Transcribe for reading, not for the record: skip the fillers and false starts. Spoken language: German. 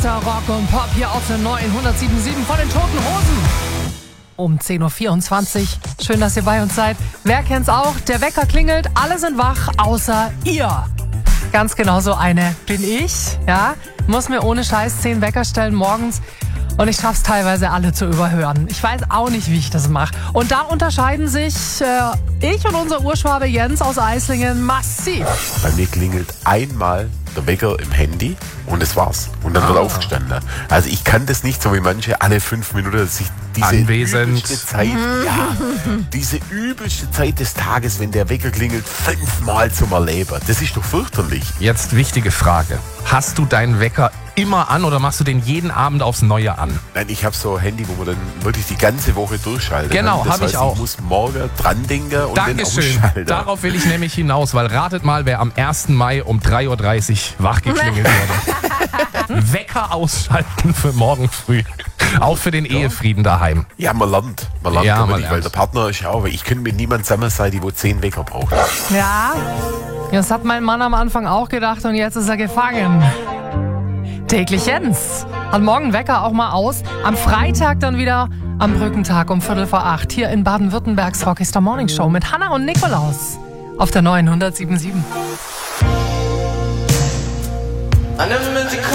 bester Rock und Pop hier auf der neuen 107.7 von den Toten Hosen. Um 10.24 Uhr. Schön, dass ihr bei uns seid. Wer kennt's auch? Der Wecker klingelt, alle sind wach, außer ihr. Ganz genau so eine bin ich. Ja, muss mir ohne Scheiß 10 Wecker stellen morgens. Und ich schaff's teilweise alle zu überhören. Ich weiß auch nicht, wie ich das mache. Und da unterscheiden sich ich und unser Urschwabe Jens aus Eislingen massiv. Bei mir klingelt einmal der Wecker im Handy und das war's. Und dann wird aufgestanden. Also ich kann das nicht so wie manche alle 5 Minuten sich diese Anwesend. übelste Zeit, diese übelste Zeit des Tages, wenn der Wecker klingelt, 5-mal zum Erleben. Das ist doch fürchterlich. Jetzt wichtige Frage. Hast du deinen Wecker immer an oder machst du den jeden Abend aufs Neue an? Nein, ich habe so ein Handy, wo man dann wirklich die ganze Woche durchschaltet. Genau, habe ich auch. Ich muss morgen dran denken und Dankeschön. dann ausschalten. Darauf will ich nämlich hinaus, weil ratet mal, wer am 1. Mai um 3.30 Uhr wach geklingelt wurde. Wecker ausschalten für morgen früh. Auch für den Ehefrieden daheim. Ja, man lernt. Man lernt Ja, damit man nicht, weil lernt. der Partner ist ja auch, weil ich könnte mit niemandem zusammen sein, die wo 10 Wecker braucht. Ja, das hat mein Mann am Anfang auch gedacht und jetzt ist er gefangen. Täglich Jens hat morgen Wecker auch mal aus. Am Freitag dann wieder am Brückentag um 7:45 hier in Baden-Württembergs Rockstar Morning Show mit Hanna und Nikolaus auf der neuen 107.7.